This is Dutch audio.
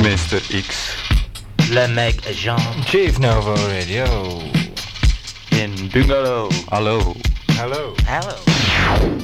Mr. X. Le Mec Jean. Chief Novo Radio. In Bungalow. Hallo. Hallo.